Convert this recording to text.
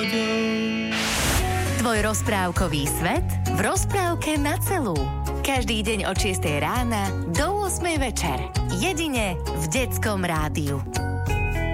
Tvoj rozprávkový svet v rozprávke na celú. Každý deň od 6 rána do 8 večer. Jedine v Detskom rádiu.